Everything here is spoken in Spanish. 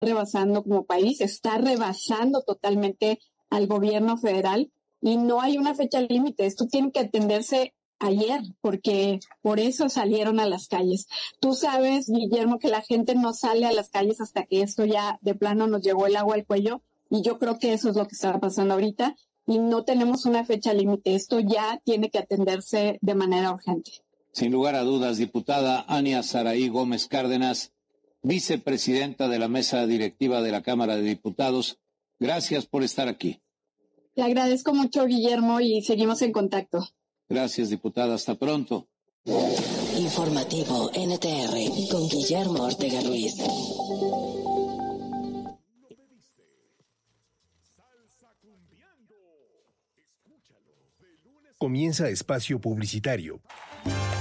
rebasando como país, está rebasando totalmente al gobierno federal y no hay una fecha límite. Esto tiene que atenderse ayer, porque por eso salieron a las calles. Tú sabes, Guillermo, que la gente no sale a las calles hasta que esto ya de plano nos llegó el agua al cuello, y yo creo que eso es lo que está pasando ahorita, y no tenemos una fecha límite. Esto ya tiene que atenderse de manera urgente. Sin lugar a dudas, diputada Ania Saraí Gómez Cárdenas, vicepresidenta de la mesa directiva de la Cámara de Diputados, gracias por estar aquí. Le agradezco mucho, Guillermo, y seguimos en contacto. Gracias, diputada. Hasta pronto. Informativo NTR con Guillermo Ortega Ruiz. Comienza espacio publicitario.